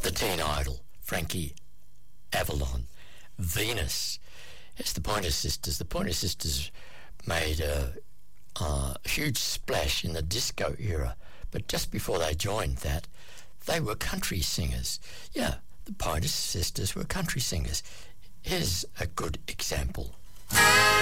the teen idol, Frankie Avalon. Venus. It's the Pointer Sisters. The Pointer Sisters made a huge splash in the disco era, but just before they joined that, they were country singers. Yeah, the Pointer Sisters were country singers. Here's a good example.